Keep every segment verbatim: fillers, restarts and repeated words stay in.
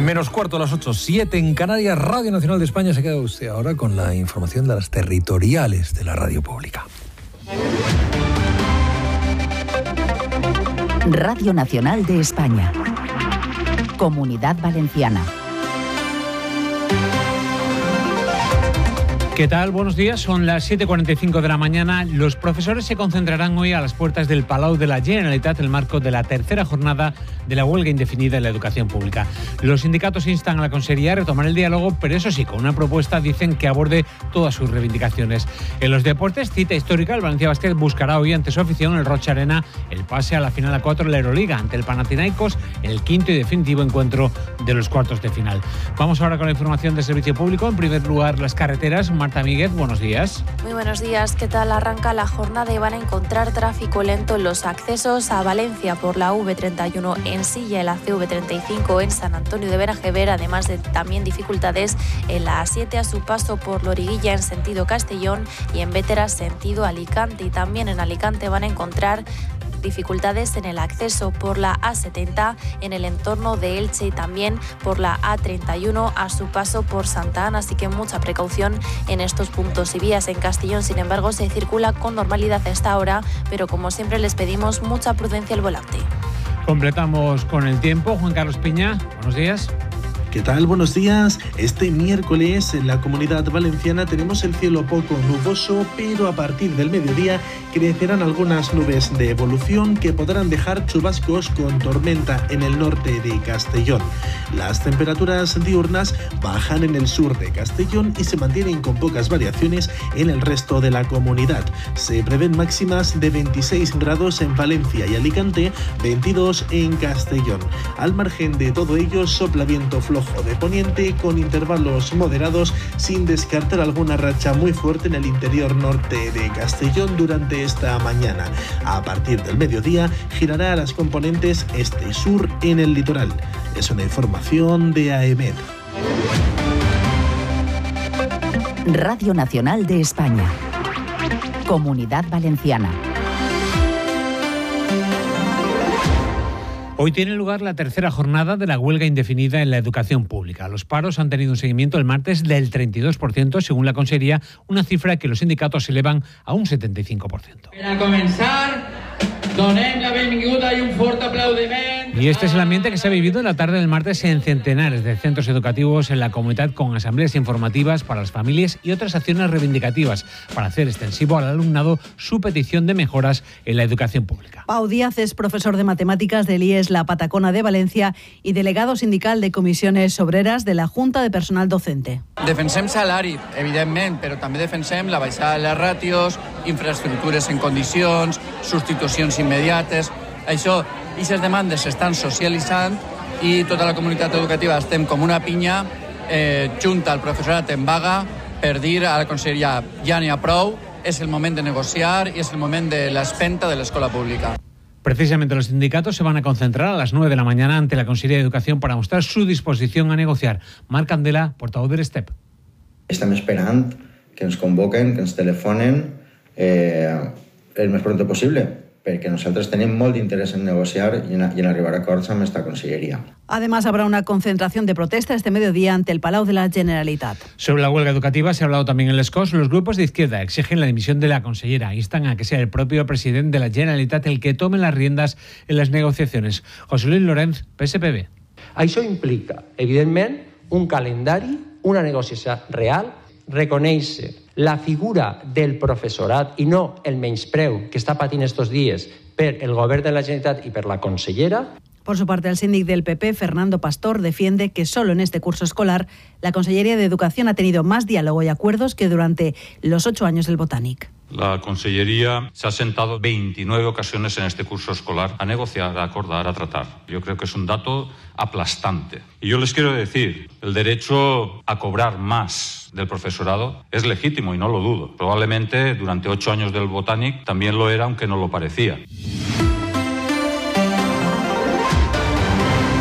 Menos cuarto a las ocho, siete en Canarias. Radio Nacional de España. Se queda usted ahora con la información de las territoriales de la radio pública. Radio Nacional de España. Comunidad Valenciana. ¿Qué tal? Buenos días. Son las siete y cuarenta y cinco de la mañana. Los profesores se concentrarán hoy a las puertas del Palau de la Generalitat en el marco de la tercera jornada de la huelga indefinida en la educación pública. Los sindicatos instan a la Consellería a retomar el diálogo, pero eso sí, con una propuesta dicen que aborde todas sus reivindicaciones. En los deportes, cita histórica, el Valencia Basket buscará hoy ante su afición el Rocha Arena el pase a la final a cuatro de la Euroliga ante el Panathinaikos en el quinto y definitivo encuentro de los cuartos de final. Vamos ahora con la información de servicio público. En primer lugar, las carreteras. Marta Míguez, buenos días. Muy buenos días. ¿Qué tal? Arranca la jornada y van a encontrar tráfico lento en los accesos a Valencia por la V treinta y uno en Silla, la C V treinta y cinco en San Antonio de Benajever, además de también dificultades en la A siete a su paso por Loriguilla en sentido Castellón y en Bétera sentido Alicante. Y también en Alicante van a encontrar dificultades en el acceso por la A setenta en el entorno de Elche y también por la A treinta y uno a su paso por Santa Ana, así que mucha precaución en estos puntos y vías. En Castellón, sin embargo, se circula con normalidad a esta hora, pero como siempre les pedimos mucha prudencia al volante. Completamos con el tiempo. Juan Carlos Piña, buenos días. ¿Qué tal? Buenos días. Este miércoles en la Comunidad Valenciana tenemos el cielo poco nuboso, pero a partir del mediodía crecerán algunas nubes de evolución que podrán dejar chubascos con tormenta en el norte de Castellón. Las temperaturas diurnas bajan en el sur de Castellón y se mantienen con pocas variaciones en el resto de la comunidad. Se prevén máximas de veintiséis grados en Valencia y Alicante, veintidós en Castellón. Al margen de todo ello, sopla viento flojo de poniente con intervalos moderados, sin descartar alguna racha muy fuerte en el interior norte de Castellón durante esta mañana. A partir del mediodía girará a las componentes este y sur en el litoral. Es una información de A E M E D. Radio Nacional de España. Comunidad Valenciana. Hoy tiene lugar la tercera jornada de la huelga indefinida en la educación pública. Los paros han tenido un seguimiento el martes del treinta y dos por ciento, según la Consellería, una cifra que los sindicatos elevan a un setenta y cinco por ciento. Per a començar, donem la benvinguda i un fort aplaudiment. Y este es el ambiente que se ha vivido en la tarde del martes en centenares de centros educativos en la comunidad, con asambleas informativas para las familias y otras acciones reivindicativas para hacer extensivo al alumnado su petición de mejoras en la educación pública. Pau Díaz es profesor de matemáticas del I E S La Patacona de Valencia y delegado sindical de comisiones obreras de la Junta de Personal Docente. Defensem salari, evidentment, però també defensem la baixada de les ràtios, infraestructures en condicions, substitucions immediates. Això, aquestes demandes s'estan socialitzant i tota la comunitat educativa estem com una pinya eh, junta al professorat en vaga per dir a la conselleria ja n'hi ha prou, és el moment de negociar i és el moment de l'espenta de l'escola pública. Precisamente los sindicatos se van a concentrar a las nueve de la mañana ante la Consellería de Educación para mostrar su disposición a negociar. Marc Candela, portavoz del S T E P. Estem esperant que ens convoquen, que ens telefonen eh, el més pronto possible, perquè nosaltres tenim molt d'interés en negociar y en, y en arribar a acords amb esta consellería. Además, habrá una concentración de protesta este mediodía ante el Palau de la Generalitat. Sobre la huelga educativa se ha hablado también en el S C O S. Los grupos de izquierda exigen la dimisión de la consellera. Instan a que sea el propio presidente de la Generalitat el que tome las riendas en las negociaciones. José Luis Lorenz, P S P B. Això implica, evidentment, un calendari, una negociació real, reconèixer la figura del professorat i no el menyspreu que està patint estos dies per el govern de la Generalitat i per la consellera. Por su parte, el síndic del P P, Fernando Pastor, defiende que solo en este curso escolar la Consellería de Educación ha tenido más diálogo y acuerdos que durante los ocho años del Botanic. La Consellería se ha sentado veintinueve ocasiones en este curso escolar a negociar, a acordar, a tratar. Yo creo que es un dato aplastante. Y yo les quiero decir, el derecho a cobrar más del profesorado es legítimo y no lo dudo. Probablemente durante ocho años del Botanic también lo era, aunque no lo parecía.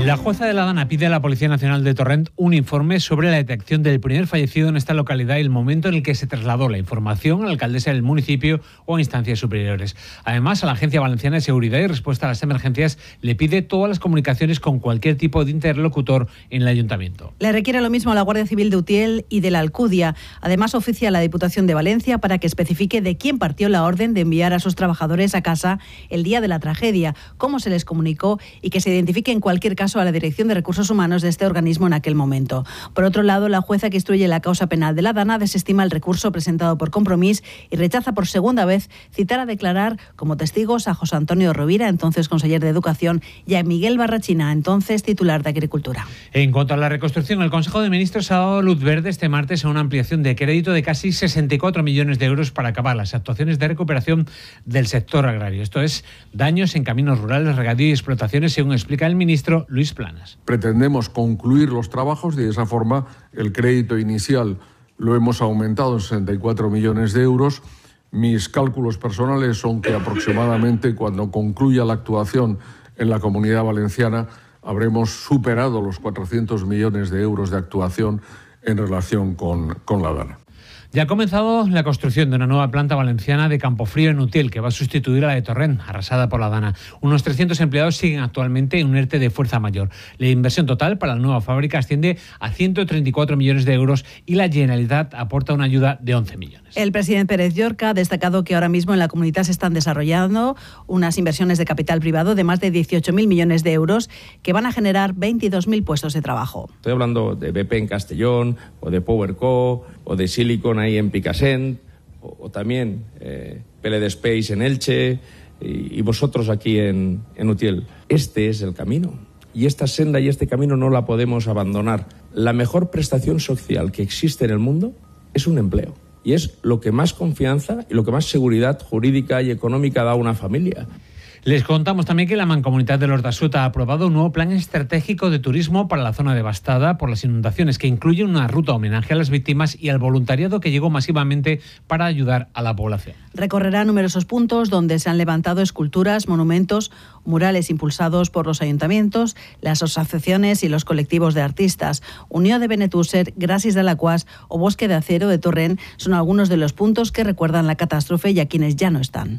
La jueza de la Dana pide a la Policía Nacional de Torrent un informe sobre la detección del primer fallecido en esta localidad y el momento en el que se trasladó la información a la alcaldesa del municipio o a instancias superiores. Además, a la Agencia Valenciana de Seguridad y Respuesta a las Emergencias le pide todas las comunicaciones con cualquier tipo de interlocutor en el ayuntamiento. Le requiere lo mismo a la Guardia Civil de Utiel y de la Alcudia. Además, oficia a la Diputación de Valencia para que especifique de quién partió la orden de enviar a sus trabajadores a casa el día de la tragedia, cómo se les comunicó y que se identifique en cualquier caso a la Dirección de Recursos Humanos de este organismo en aquel momento. Por otro lado, la jueza que instruye la causa penal de la Dana desestima el recurso presentado por Compromís y rechaza por segunda vez citar a declarar como testigos a José Antonio Rovira, entonces conseller de Educación, y a Miguel Barrachina, entonces titular de Agricultura. En cuanto a la reconstrucción, el Consejo de Ministros ha dado luz verde este martes a una ampliación de crédito de casi sesenta y cuatro millones de euros para acabar las actuaciones de recuperación del sector agrario. Esto es, daños en caminos rurales, regadío y explotaciones, según explica el ministro Luis Planas. Pretendemos concluir los trabajos y de esa forma el crédito inicial lo hemos aumentado en sesenta y cuatro millones de euros. Mis cálculos personales son que aproximadamente cuando concluya la actuación en la Comunidad Valenciana habremos superado los cuatrocientos millones de euros de actuación en relación con, con la Dana. Ya ha comenzado la construcción de una nueva planta valenciana de Campofrío en Utiel, que va a sustituir a la de Torrent, arrasada por la Dana. Unos trescientos empleados siguen actualmente en un ERTE de fuerza mayor. La inversión total para la nueva fábrica asciende a ciento treinta y cuatro millones de euros y la Generalitat aporta una ayuda de once millones. El presidente Pérez Llorca ha destacado que ahora mismo en la comunidad se están desarrollando unas inversiones de capital privado de más de dieciocho mil millones de euros que van a generar veintidós mil puestos de trabajo. Estoy hablando de B P en Castellón, o de PowerCo, o de Silicon ahí en Picassent, o, o también eh, P L D Space en Elche, y, y vosotros aquí en, en Utiel. Este es el camino. Y esta senda y este camino no la podemos abandonar. La mejor prestación social que existe en el mundo es un empleo. Y es lo que más confianza y lo que más seguridad jurídica y económica da a una familia. Les contamos también que la Mancomunitat de l'Horta ha aprobado un nuevo plan estratégico de turismo para la zona devastada por las inundaciones, que incluye una ruta homenaje a las víctimas y al voluntariado que llegó masivamente para ayudar a la población. Recorrerá numerosos puntos donde se han levantado esculturas, monumentos, murales impulsados por los ayuntamientos, las asociaciones y los colectivos de artistas. Unió de Benetússer, Grasis de Alaquàs o Bosque de Acero de Torrent son algunos de los puntos que recuerdan la catástrofe y a quienes ya no están.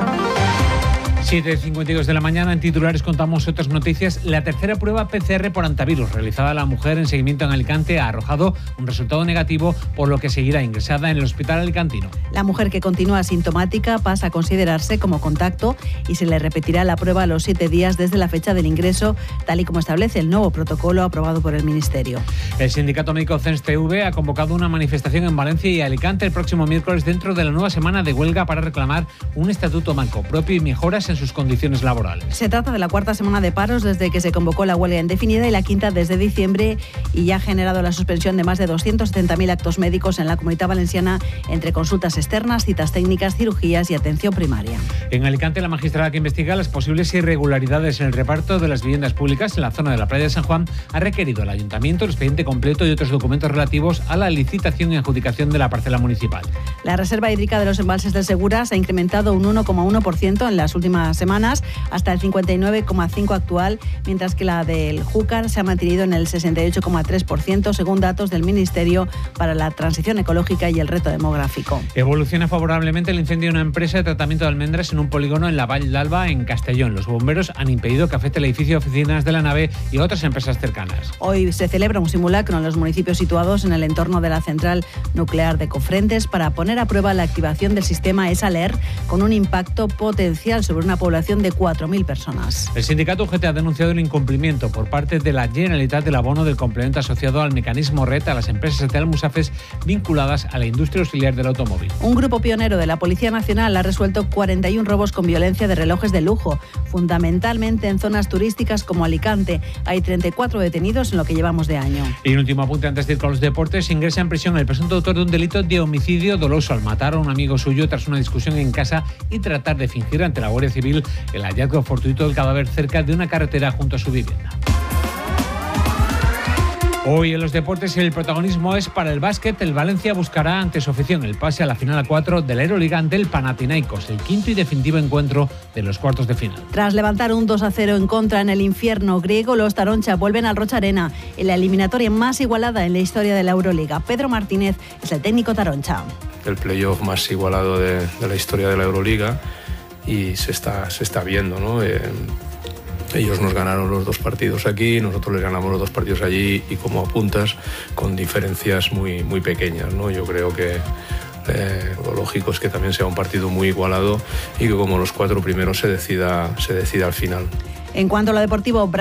siete cincuenta y dos de la mañana, en titulares contamos otras noticias. La tercera prueba P C R por antivirus realizada a la mujer en seguimiento en Alicante ha arrojado un resultado negativo, por lo que seguirá ingresada en el hospital alicantino. La mujer, que continúa asintomática, pasa a considerarse como contacto y se le repetirá la prueba a los siete días desde la fecha del ingreso, tal y como establece el nuevo protocolo aprobado por el Ministerio. El sindicato médico C E N S T V ha convocado una manifestación en Valencia y Alicante el próximo miércoles dentro de la nueva semana de huelga para reclamar un estatuto marco propio y mejoras en sus condiciones laborales. Se trata de la cuarta semana de paros desde que se convocó la huelga indefinida y la quinta desde diciembre, y ya ha generado la suspensión de más de doscientos setenta mil actos médicos en la Comunidad Valenciana, entre consultas externas, citas técnicas, cirugías y atención primaria. En Alicante, la magistrada que investiga las posibles irregularidades en el reparto de las viviendas públicas en la zona de la playa de San Juan ha requerido al ayuntamiento el expediente completo y otros documentos relativos a la licitación y adjudicación de la parcela municipal. La reserva hídrica de los embalses del Segura se ha incrementado un uno coma uno por ciento en las últimas semanas, hasta el cincuenta y nueve coma cinco por ciento actual, mientras que la del Júcar se ha mantenido en el sesenta y ocho coma tres por ciento, según datos del Ministerio para la Transición Ecológica y el Reto Demográfico. Evoluciona favorablemente el incendio de una empresa de tratamiento de almendras en un polígono en la Vall d'Alba, en Castellón. Los bomberos han impedido que afecte el edificio de oficinas de la nave y otras empresas cercanas. Hoy se celebra un simulacro en los municipios situados en el entorno de la central nuclear de Cofrentes para poner a prueba la activación del sistema ESALER, con un impacto potencial sobre una población de cuatro mil personas. El sindicato U G T ha denunciado el incumplimiento por parte de la Generalitat del abono del complemento asociado al mecanismo R E T a las empresas de Almusafes vinculadas a la industria auxiliar del automóvil. Un grupo pionero de la Policía Nacional ha resuelto cuarenta y uno robos con violencia de relojes de lujo, fundamentalmente en zonas turísticas como Alicante. Hay treinta y cuatro detenidos en lo que llevamos de año. Y un último apunte antes de ir con los deportes: ingresa en prisión el presunto autor de un delito de homicidio doloso al matar a un amigo suyo tras una discusión en casa y tratar de fingir ante la Guardia Civil el hallazgo fortuito del cadáver cerca de una carretera junto a su vivienda. Hoy en los deportes el protagonismo es para el básquet. El Valencia buscará ante su afición el pase a la final a cuatro de la Euroliga ante el Panathinaikos, el quinto y definitivo encuentro de los cuartos de final. Tras levantar un dos a cero en contra en el infierno griego, los Taroncha vuelven al Rocha Arena en la eliminatoria más igualada en la historia de la Euroliga. Pedro Martínez es el técnico taroncha. El playoff más igualado de, de la historia de la Euroliga y se está, se está viendo, ¿no? Eh, Ellos nos ganaron los dos partidos aquí, nosotros les ganamos los dos partidos allí y como apuntas, con diferencias muy, muy pequeñas, ¿no? Yo creo que eh, lo lógico es que también sea un partido muy igualado y que como los cuatro primeros se decida, se decida al final. En cuanto a lo deportivo,